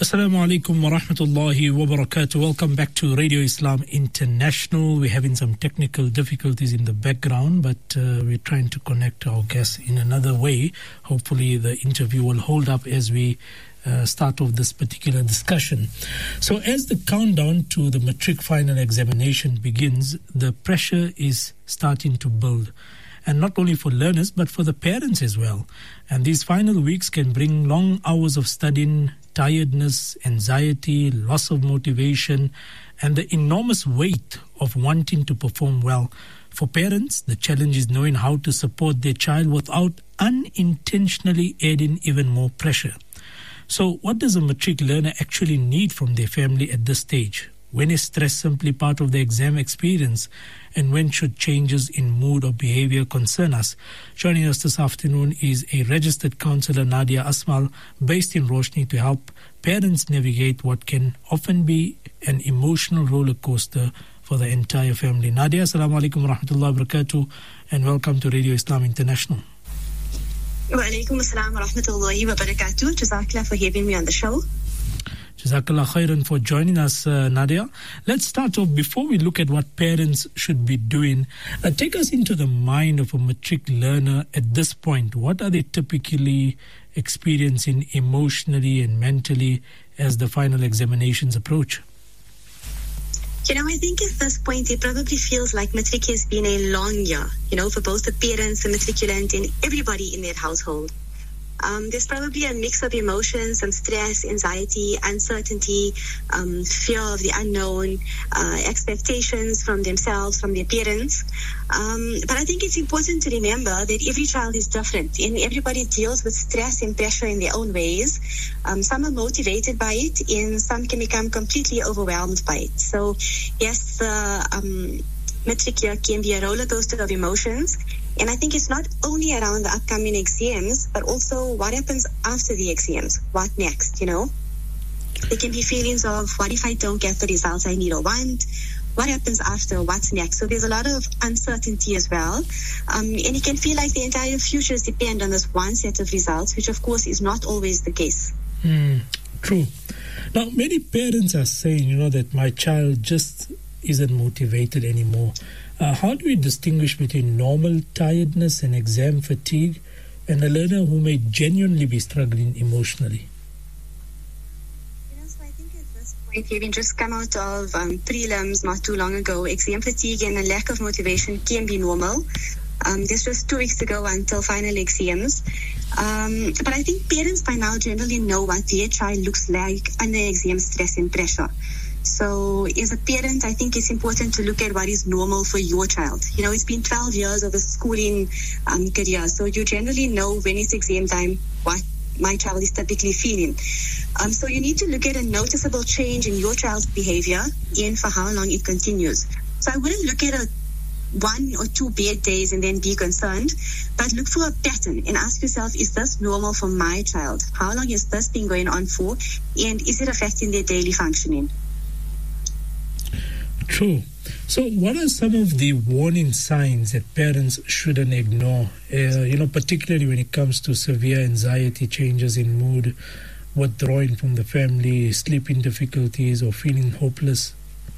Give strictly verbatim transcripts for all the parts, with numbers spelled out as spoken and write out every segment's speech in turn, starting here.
Assalamu alaikum wa rahmatullahi wa barakatuh. Welcome back to Radio Islam International. We're having some technical difficulties in the background, but uh, we're trying to connect our guests in another way. Hopefully the interview will hold up as we uh, start off this particular discussion. So as the countdown to the matric final examination begins, the pressure is starting to build. And not only for learners, but for the parents as well. And these final weeks can bring long hours of studying, tiredness, anxiety, loss of motivation, and the enormous weight of wanting to perform well. For parents, the challenge is knowing how to support their child without unintentionally adding even more pressure. So what does a matric learner actually need from their family at this stage? When is stress simply part of the exam experience? And when should changes in mood or behavior concern us? Joining us this afternoon is a registered counsellor, Nadia Asmal, based in Roshni, to help parents navigate what can often be an emotional roller coaster for the entire family. Nadia, assalamu alaikum wa rahmatullahi wa barakatuh, and welcome to Radio Islam International. Wa alaikum assalam wa rahmatullahi wa barakatuh. Jazakallah for having me on the show. Jazakallah khairan for joining us, uh, Nadia. Let's start off, before we look at what parents should be doing, uh, take us into the mind of a matric learner at this point. What are they typically experiencing emotionally and mentally as the final examinations approach? You know, I think at this point it probably feels like matric has been a long year, you know, for both the parents, the matriculant, and everybody in that household. Um, there's probably a mix of emotions, some stress, anxiety, uncertainty, um, fear of the unknown, uh, expectations from themselves, from their parents. Um, but I think it's important to remember that every child is different and everybody deals with stress and pressure in their own ways. Um, some are motivated by it and some can become completely overwhelmed by it. So yes, the um, matric year can be a roller coaster of emotions. And I think it's not only around the upcoming exams, but also what happens after the exams. What next, you know? There can be feelings of, what if I don't get the results I need or want? What happens after? What's next? So there's a lot of uncertainty as well. Um, and it can feel like the entire futures depend on this one set of results, which of course is not always the case. Mm, true. Now, many parents are saying, you know, that my child just isn't motivated anymore. Uh, how do we distinguish between normal tiredness and exam fatigue and a learner who may genuinely be struggling emotionally? You know, so I think at this point, having just come out of um, prelims not too long ago, exam fatigue and a lack of motivation can be normal. Um, this was two weeks ago until final exams. Um, but I think parents by now generally know what their child looks like under exam stress and pressure. So as a parent, I think it's important to look at what is normal for your child. You know, it's been twelve years of a schooling um, career, so you generally know when it's exam time what my child is typically feeling. Um, so you need to look at a noticeable change in your child's behavior and for how long it continues. So I wouldn't look at a one or two bad days and then be concerned, but look for a pattern and ask yourself, is this normal for my child? How long has this been going on for? And is it affecting their daily functioning? True. So what are some of the warning signs that parents shouldn't ignore, uh, you know, particularly when it comes to severe anxiety, changes in mood, withdrawing from the family, sleeping difficulties, or feeling hopeless?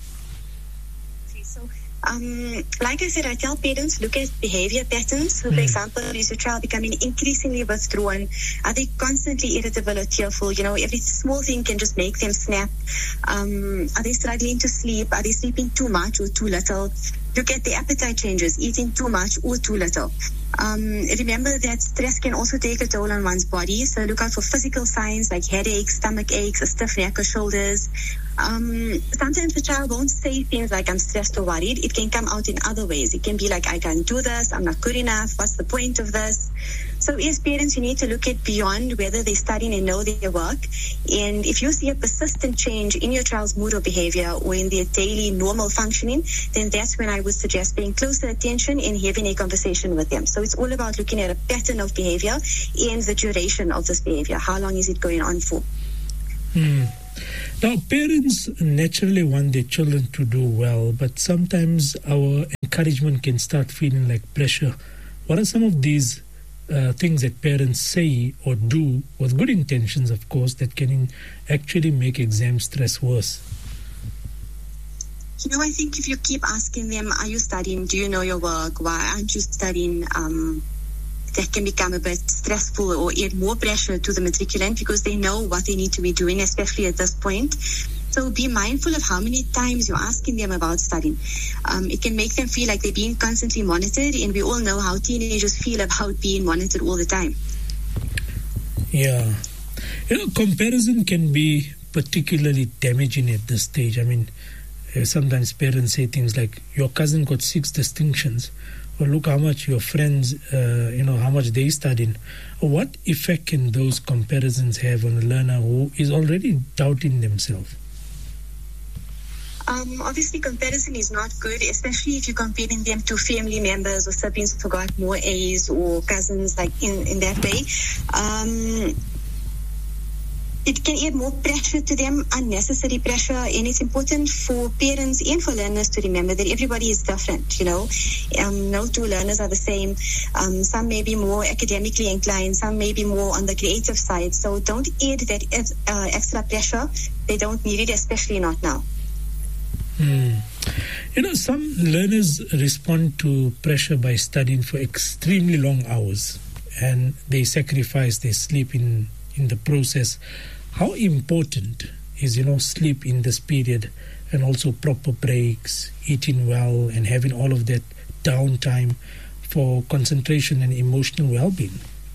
Um, like I said, I tell parents, look at behavior patterns. So, for mm. example, is your child becoming increasingly withdrawn? Are they constantly irritable or tearful? You know, every small thing can just make them snap. Um, are they struggling to sleep? Are they sleeping too much or too little? Look at the appetite changes, eating too much or too little. Um, remember that stress can also take a toll on one's body. So look out for physical signs like headaches, stomach aches, a stiff neck or shoulders. Um, sometimes the child won't say things like, I'm stressed or worried. It can come out in other ways. It can be like, I can't do this, I'm not good enough, what's the point of this? So as parents, you need to look at beyond whether they're studying and know their work. And if you see a persistent change in your child's mood or behavior or in their daily normal functioning, then that's when I would suggest paying closer attention and having a conversation with them. So it's all about looking at a pattern of behavior and the duration of this behavior. How long is it going on for? Hmm. Now, parents naturally want their children to do well, but sometimes our encouragement can start feeling like pressure. What are some of these uh, things that parents say or do with good intentions, of course, that can in actually make exam stress worse? You know, I think if you keep asking them, are you studying? Do you know your work? Why aren't you studying? Um, that can become a bit stressful or add more pressure to the matriculant because they know what they need to be doing, especially at this point. So be mindful of how many times you're asking them about studying. Um, it can make them feel like they're being constantly monitored, and we all know how teenagers feel about being monitored all the time. Yeah. You know, comparison can be particularly damaging at this stage. I mean, uh, sometimes parents say things like, your cousin got six distinctions, or look how much your friends, uh, you know, how much they studied. What effect can those comparisons have on a learner who is already doubting themselves? Um, obviously, comparison is not good, especially if you're comparing them to family members or siblings who got more A's or cousins, like in, in that way. Um, it can add more pressure to them, unnecessary pressure, and it's important for parents and for learners to remember that everybody is different, you know. Um, no two learners are the same. Um, some may be more academically inclined, some may be more on the creative side. So don't add that uh, extra pressure. They don't need it, especially not now. Hmm. You know, some learners respond to pressure by studying for extremely long hours, and they sacrifice their sleep in, in the process. How important is, you know, sleep in this period, and also proper breaks, eating well, and having all of that downtime for concentration and emotional well-being?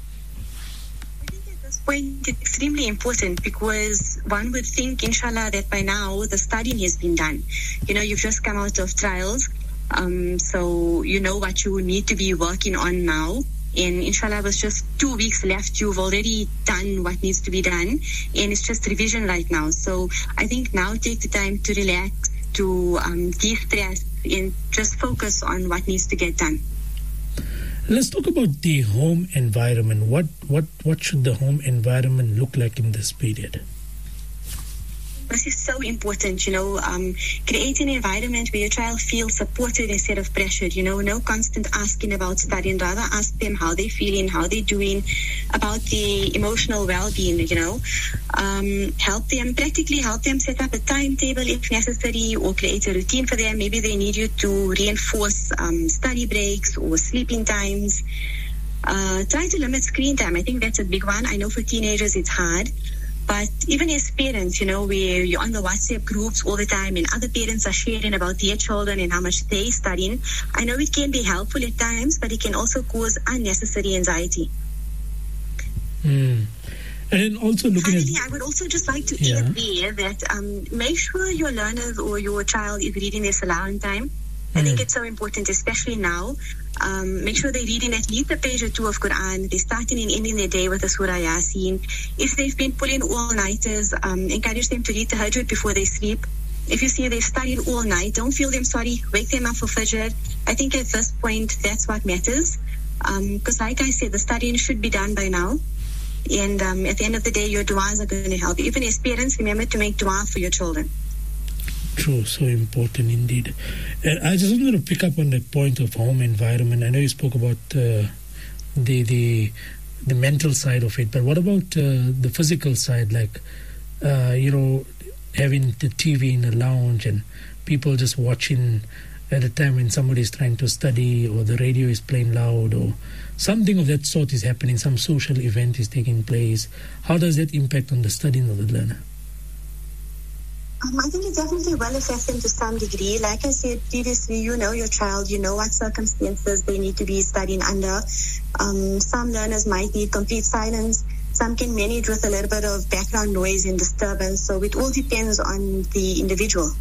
Point is extremely important because one would think, inshallah, that by now the studying has been done. You know, you've just come out of trials, um, so you know what you need to be working on now. And inshallah, with just two weeks left, you've already done what needs to be done, and it's just revision right now. So I think now take the time to relax, to um, de-stress, and just focus on what needs to get done. Let's talk about the home environment. What what what should the home environment look like in this period? This is so important, you know, um, create an environment where your child feels supported instead of pressured, you know, no constant asking about studying, rather ask them how they're feeling, how they're doing, about the emotional well-being, you know. Um, help them, practically help them set up a timetable if necessary, or create a routine for them. Maybe they need you to reinforce um, study breaks or sleeping times. Uh, try to limit screen time. I think that's a big one. I know for teenagers it's hard. But even as parents, you know, where you're on the WhatsApp groups all the time and other parents are sharing about their children and how much they're studying, I know it can be helpful at times, but it can also cause unnecessary anxiety. Mm. And also looking Finally, at... I would also just like to yeah. add there that um, make sure your learners or your child is reading their Salah on time. I mm. think it's so important, especially now. Um, make sure they're reading at least a page or two of Quran. They're starting and ending their day with a Surah Yasin. If they've been pulling all-nighters, um, encourage them to read Tahajjud before they sleep. If you see they've studied all night, don't feel them sorry. Wake them up for Fajr. I think at this point, that's what matters. Because um, like I said, the studying should be done by now. And um, at the end of the day, your du'as are going to help. Even as parents, remember to make du'a for your children. True, so important indeed. Uh, I just wanted to pick up on that point of home environment. I know you spoke about uh, the the the mental side of it, but what about uh, the physical side? Like, uh, you know, having the T V in a lounge and people just watching at a time when somebody is trying to study, or the radio is playing loud, or something of that sort is happening, some social event is taking place. How does that impact on the studying of the learner? Um, I think it definitely will affect them to some degree. Like I said previously, you know your child, you know what circumstances they need to be studying under. Um, some learners might need complete silence. Some can manage with a little bit of background noise and disturbance. So it all depends on the individual.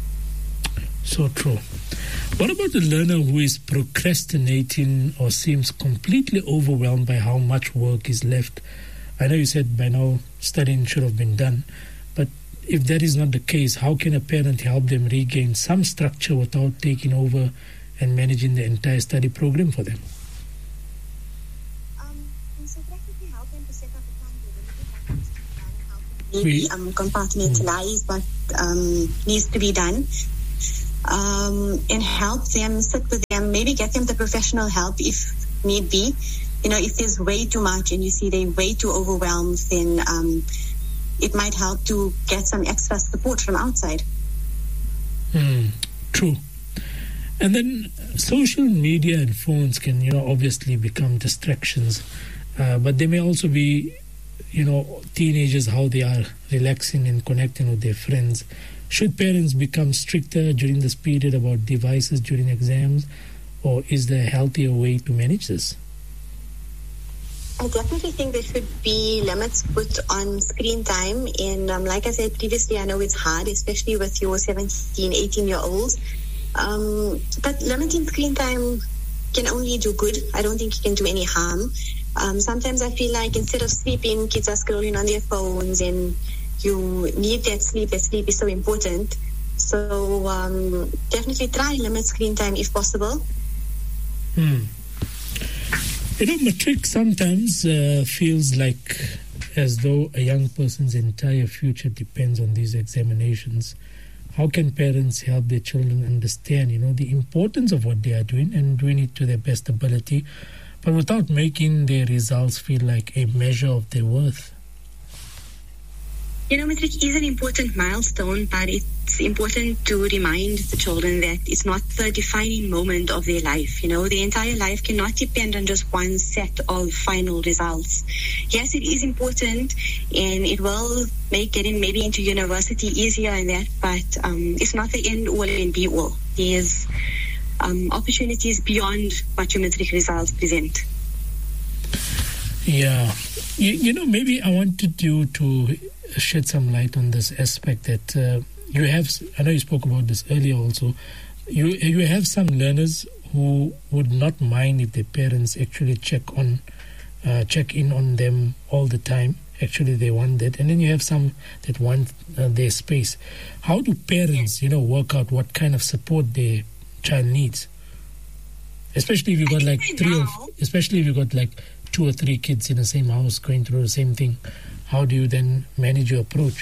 So true. What about the learner who is procrastinating or seems completely overwhelmed by how much work is left? I know you said by now studying should have been done, but if that is not the case, how can a parent help them regain some structure without taking over and managing the entire study program for them? Um, so practically help them to set up a timetable. Maybe um, compartmentalize mm. what um, needs to be done. Um, and help them, sit with them, maybe get them the professional help if need be, you know, if there's way too much and you see they're way too overwhelmed, then um, it might help to get some extra support from outside. Mm, true. And then social media and phones can, you know, obviously become distractions, uh, but they may also be, you know, teenagers, how they are relaxing and connecting with their friends. Should parents become stricter during this period about devices during exams, or is there a healthier way to manage this? I definitely think there should be limits put on screen time. And um, like I said previously, I know it's hard, especially with your seventeen, eighteen-year-olds. Um, but limiting screen time can only do good. I don't think it can do any harm. Um, sometimes I feel like instead of sleeping, kids are scrolling on their phones, and you need that sleep. That sleep is so important. So um, definitely try and limit screen time if possible. Hmm. You know, matric sometimes uh, feels like as though a young person's entire future depends on these examinations. How can parents help their children understand, you know, the importance of what they are doing and doing it to their best ability, but without making their results feel like a measure of their worth? You know, matric is an important milestone, but it's important to remind the children that it's not the defining moment of their life. You know, their entire life cannot depend on just one set of final results. Yes, it is important, and it will make getting maybe into university easier and that, but um, it's not the end all and be all. There's um, opportunities beyond what your matric results present. Yeah. You, you know, maybe I wanted you to shed some light on this aspect that uh, you have. I know you spoke about this earlier also. You you have some learners who would not mind if their parents actually check on, uh, check in on them all the time. Actually, they want that, and then you have some that want uh, their space. How do parents, you know, work out what kind of support their child needs? Especially if you got like three, or, especially if you got like two or three kids in the same house going through the same thing. How do you then manage your approach?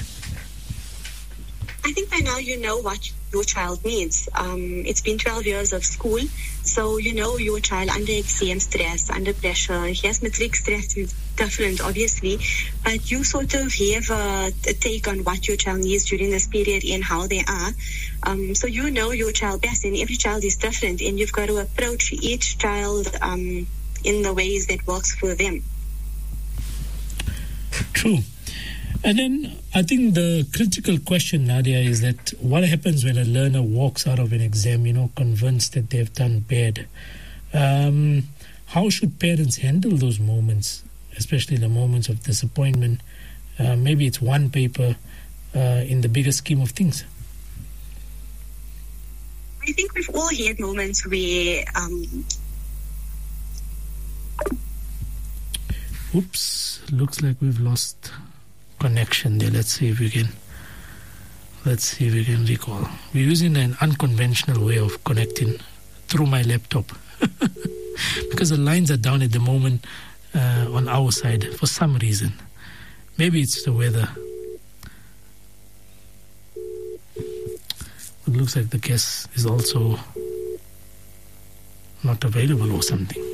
I think by now you know what your child needs. Um, it's been twelve years of school, so you know your child under exam stress, under pressure. Yes, matric stress is different, obviously, but you sort of have a, a take on what your child needs during this period and how they are. Um, so you know your child best, and every child is different, and you've got to approach each child um, in the ways that works for them. True. And then I think the critical question, Nadia, is that what happens when a learner walks out of an exam, you know, convinced that they've done bad? Um, how should parents handle those moments, especially the moments of disappointment? Uh, maybe it's one paper uh, in the bigger scheme of things. I think we've all had moments where... Um, Oops, looks like we've lost connection there. Let's see if we can let's see if we can recall. We're using an unconventional way of connecting through my laptop because the lines are down at the moment uh, on our side for some reason. Maybe it's the weather. It looks like the guest is also not available or something.